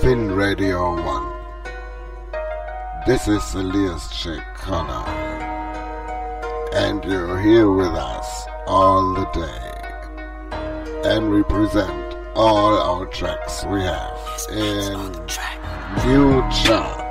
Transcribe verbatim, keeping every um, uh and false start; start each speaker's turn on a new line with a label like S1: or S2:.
S1: Fin Radio one. This is Elias Shekana, and you're here with us all the day. And we present all our tracks we have in new chart.